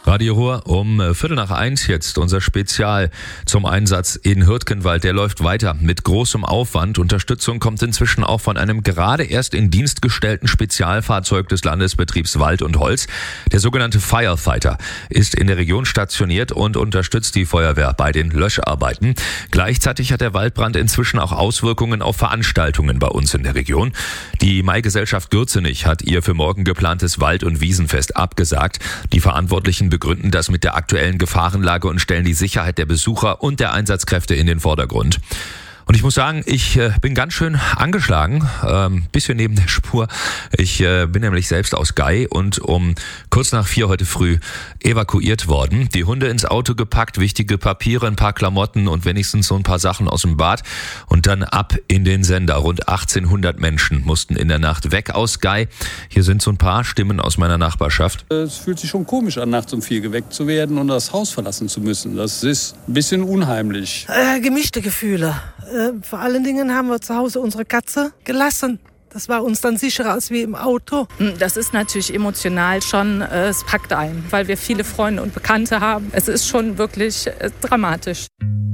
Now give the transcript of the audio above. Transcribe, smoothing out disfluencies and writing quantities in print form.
Radio Ruhr um 1:15 jetzt unser Spezial zum Einsatz in Hürtgenwald. Der läuft weiter mit großem Aufwand. Unterstützung kommt inzwischen auch von einem gerade erst in Dienst gestellten Spezialfahrzeug des Landesbetriebs Wald und Holz. Der sogenannte Firefighter ist in der Region stationiert und unterstützt die Feuerwehr bei den Löscharbeiten. Gleichzeitig hat der Waldbrand inzwischen auch Auswirkungen auf Veranstaltungen bei uns in der Region. Die Maigesellschaft Gürzenich hat ihr für morgen geplantes Wald- und Wiesenfest abgesagt. Die Verantwortlichen begründen das mit der aktuellen Gefahrenlage und stellen die Sicherheit der Besucher und der Einsatzkräfte in den Vordergrund. Und ich muss sagen, ich bin ganz schön angeschlagen, bisschen neben der Spur. Ich bin nämlich selbst aus Gay und um kurz nach 4 heute früh evakuiert worden. Die Hunde ins Auto gepackt, wichtige Papiere, ein paar Klamotten und wenigstens so ein paar Sachen aus dem Bad. Und dann ab in den Sender. Rund 1800 Menschen mussten in der Nacht weg aus Gay. Hier sind so ein paar Stimmen aus meiner Nachbarschaft. Es fühlt sich schon komisch an, nachts um 4 geweckt zu werden und das Haus verlassen zu müssen. Das ist ein bisschen unheimlich. Gemischte Gefühle. Vor allen Dingen haben wir zu Hause unsere Katze gelassen. Das war uns dann sicherer als wie im Auto. Das ist natürlich emotional schon, es packt ein, weil wir viele Freunde und Bekannte haben. Es ist schon wirklich dramatisch.